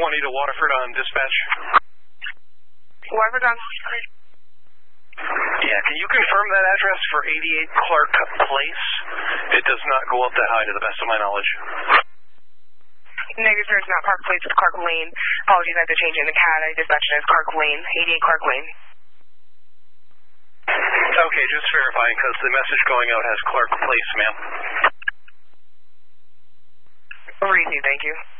220 to Waterford on dispatch. Waterford on. Yeah, can you confirm that address for 88 Clark Place? It does not go up that high to the best of my knowledge. Negative, sir, it's not Clark Place, it's Clark Lane. Apologies, I have to change it in the CAD. I dispatched it as Clark Lane, 88 Clark Lane. Okay, just verifying because the message going out has Clark Place, ma'am. Reezy, thank you.